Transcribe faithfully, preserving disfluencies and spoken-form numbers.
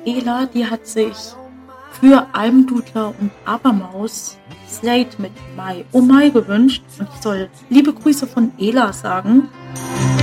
Ela, die hat sich für Almdudler und Abermaus Slate mit Mai, oh Mai gewünscht. Und ich soll liebe Grüße von Ela sagen.